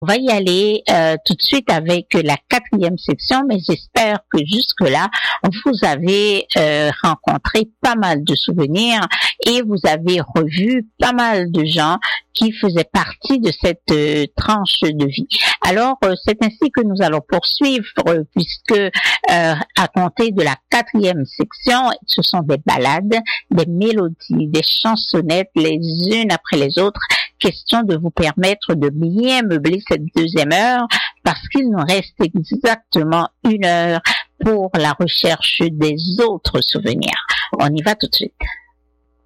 On va y aller tout de suite avec la 4e section, mais j'espère que jusque-là, vous avez rencontré pas mal de souvenirs et vous avez revu pas mal de gens qui faisaient partie de cette tranche de vie. Alors, c'est ainsi que nous allons poursuivre, puisque à compter de la 4e section, ce sont des ballades, des mélodies, des chansonnettes, les unes après les autres, question de vous permettre de bien meubler cette 2e heure, parce qu'il nous reste exactement 1 heure pour la recherche des autres souvenirs. On y va tout de suite.